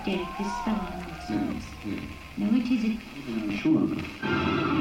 ってる福祉タワーのそうです、 そうなんだ。